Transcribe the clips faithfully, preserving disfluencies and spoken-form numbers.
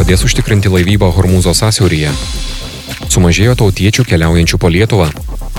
padės užtikrinti laivybą Hormūzo sąsiauryje. Sumažėjo tautiečių keliaujančių po Lietuvą.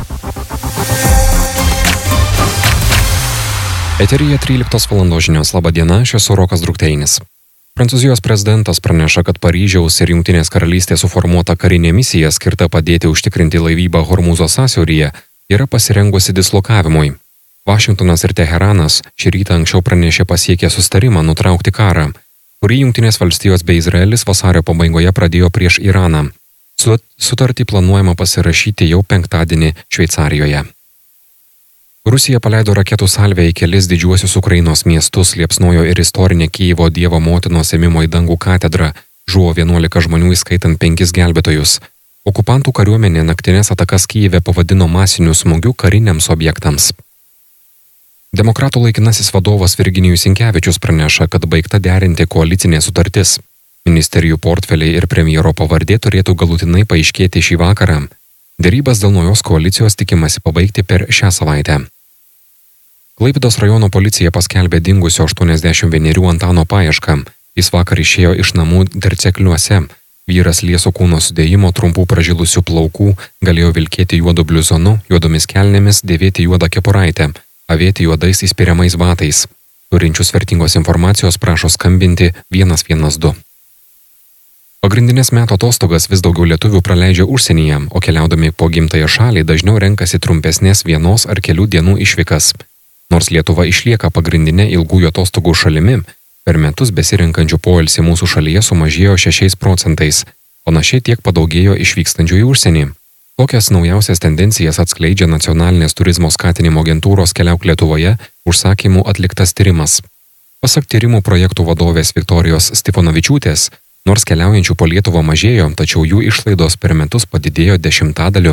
Eteryje tryliktos valandos žinios. Labą dieną, aš esu Rokas Drukteinis. Prancūzijos prezidentas praneša, kad Paryžiaus ir Jungtinės karalystės suformuota karinė misija skirta padėti užtikrinti laivybą Hormūzo sąsiauryje yra pasirengusi dislokavimui. Vašingtonas ir Teheranas šį rytą anksčiau pranešė pasiekę susitarimą nutraukti karą, kurį Jungtinės valstijos bei Izraelis vasario pabaigoje pradėjo prieš Iraną. Sutartį planuojama pasirašyti jau penktadienį Šveicarijoje. Rusija paleido raketų salvę į kelis didžiuosius Ukrainos miestus, liepsnojo ir istorinė Kijevo Dievo motinos ėmimo į dangų katedrą, žuvo vienuolika žmonių įskaitant penkis gelbėtojus. Okupantų kariuomenė naktines atakas Kijeve pavadino masiniu smūgiu kariniams objektams. Demokratų laikinasis vadovas Virginijus Sinkevičius praneša, kad baigta derinti koalicinė sutartis. Ministerijų portfeliai ir premjero pavardė turėtų galutinai paaiškėti šį vakarą. Derybas dėl naujos koalicijos tikimasi pabaigti per šią savaitę. Klaipėdos rajono policija paskelbė dingusio aštuoniasdešimt vienerių Antano paiešką. Jis vakar išėjo iš namų Dercekliuose. Vyras lieso kūno sudėjimo, trumpų pražilusių plaukų, galėjo vilkėti juodu bliuzonu, juodomis kelnėmis, dėvėti juodą kepuraitę, avėti juodais įspiriamais batais. Turinčius vertingos informacijos prašo skambinti vienas vienas du. Pagrindinės metų atostogas vis daugiau lietuvių praleidžia užsienyje, o keliaudami po gimtąją šalį dažniau renkasi trumpesnės vienos ar kelių dienų išvykas. Nors Lietuva išlieka pagrindinė ilgųjų atostogų šalimi, per metus besirenkančių poilsį mūsų šalyje sumažėjo šešiais procentais, panašiai tiek padaugėjo išvykstančių į užsienį. Tokias naujausias tendencijas atskleidžia Nacionalinės turizmo skatinimo agentūros Keliauk Lietuvoje užsakymų atliktas tyrimas. Pasak tyrimų projektų vadovės Viktorijos Stiponavičiūtės, nors keliaujančių po Lietuvą mažėjo, tačiau jų išlaidos per metus padidėjo dešimtadaliu.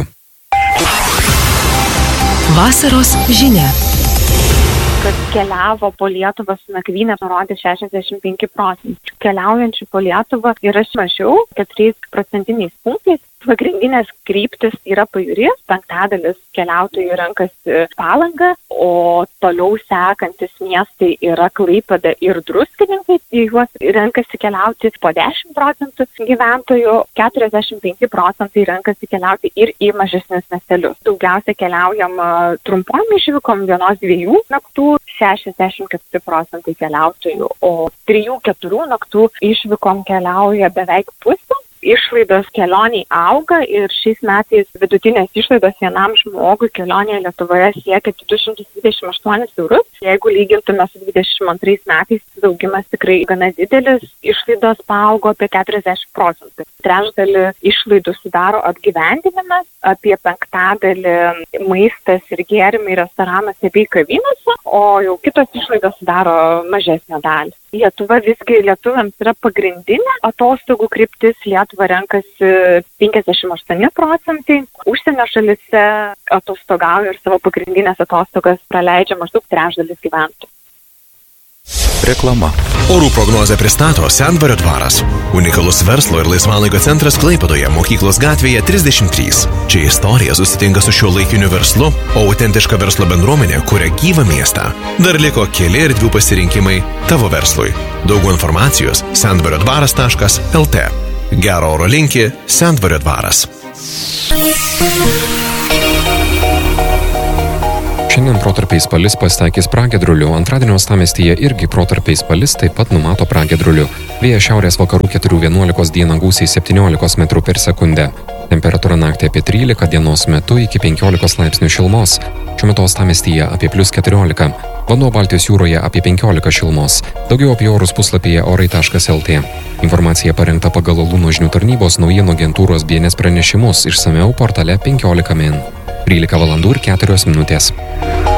Vasaros žinia. Kad keliavo po Lietuvą su nakvyne nurodė šešiasdešimt penki procentai. Keliaujančių po Lietuvą yra mažiau, keturiais procentiniais punktais. Pagrindinės kryptis yra pajūris, penktadalis keliautojų renkasi Palangą, o toliau sekantis miestai yra Klaipėda ir Druskininkai, į juos renkasi keliauti po dešimt procentų gyventojų, keturiasdešimt penki procentai renkasi keliauti ir į mažesnius miestelius. Daugiausia keliaujama trumpom išvykom, vienos dviejų naktų, šešiasdešimt keturi procentai keliautojų, o trijų keturių naktų išvykom keliauja beveik pusė. Išlaidos kelioniai auga ir šiais metais vidutinės išlaidos vienam žmogui kelionėje Lietuvoje siekia du šimtus dvidešimt aštuonis eurus. Jeigu lygintume su dvidešimt antrais metais, augimas tikrai gana didelis, išlaidos paaugo apie keturiasdešimt procentų. Trečdalį išlaidų sudaro apgyvendinimas, apie penktadalį maistas ir gėrimai restoranuose bei kavinėse, o jau kitos išlaidos sudaro mažesnę dalį. Lietuva visgi lietuviams yra pagrindinė atostogų kryptis. Lietuva renkasi penkiasdešimt aštuoni procentai. Užsienio šalise atostogauja ir savo pagrindinės atostogas praleidžia maždaug trečdalis gyventojų. Reklama. Orų prognozę pristato Sendvario dvaras. Unikalus verslo ir laisvalaikio centras Klaipėdoje, Mokyklos gatvėje trisdešimt trys. Čia istorija susitinka su šiuolaikiniu verslu, o autentiška verslo bendruomenė kuria gyvą miestą. Dar liko keli erdvių pasirinkimai tavo verslui. Daugiau informacijos sendvario dvaras taškas el te. Gero oro linki Sendvario dvaras. Šiandien protarpiais palis pasitaikys pragiedrulių, antradienio uostamiestyje irgi protarpiais palis taip pat numato pragiedrulių. Vėjas šiaurės vakarų keturių vienuolikos dieną gūsiai septyniolikos metrų per sekundę. Temperatūra naktį apie trylika, dienos metu iki penkiolikos laipsnių šilumos. Šiuo metu uostamiestyje apie plius keturiolika. Vanduo Baltijos jūroje apie penkiolika šilumos. Daugiau apie orus puslapyje orai taškas el te. Informacija parengta pagal Lūno žinių tarnybos naujienų agentūros B N S pranešimus, išsamiau portale penkiolika min. trylika valandų ir keturios minutės.